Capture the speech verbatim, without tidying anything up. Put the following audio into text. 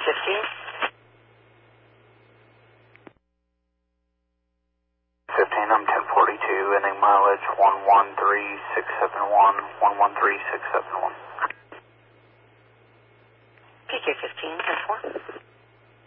fifteen. fifteen, I'm ten forty-two, ending mileage one one three six seven one, one one three six seven one.